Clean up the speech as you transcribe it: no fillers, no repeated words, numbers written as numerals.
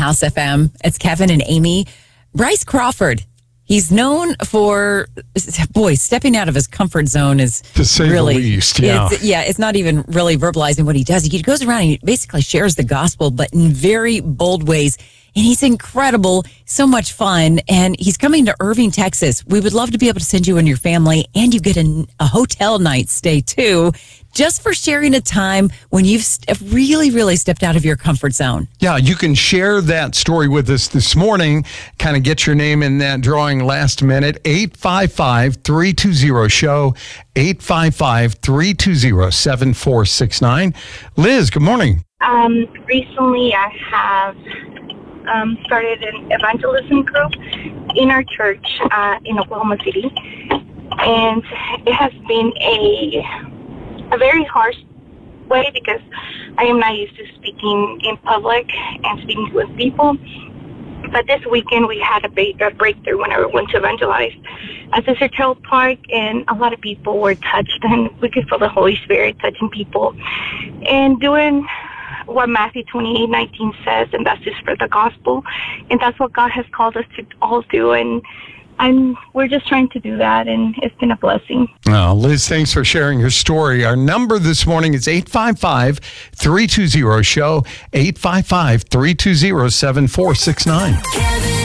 House FM. It's Kevin and Amy. Bryce Crawford. He's known for, stepping out of his comfort zone is to say really, the least. Yeah. It's not even really verbalizing what he does. He goes around and he basically shares the gospel, but in very bold ways. And he's incredible, so much fun. And he's coming to Irving, Texas. We would love to be able to send you and your family, and you get a hotel night stay too, just for sharing a time when you've really, really stepped out of your comfort zone. Yeah, you can share that story with us this morning. Kind of get your name in that drawing last minute. 855-320-SHOW, 855-320-7469. Liz, good morning. Recently I have started an evangelism group in our church in Oklahoma City, and it has been a very harsh way because I am not used to speaking in public and speaking with people. But this weekend we had a breakthrough when I went to evangelize at the Sister Park, and a lot of people were touched, and we could feel the Holy Spirit touching people and doing what Matthew 28:19 says, and that's just for the gospel, and that's what God has called us to all do, and we're just trying to do that, and it's been a blessing. Oh, Liz, thanks for sharing your story. Our number this morning is 855-320-SHOW, 855-320-7469.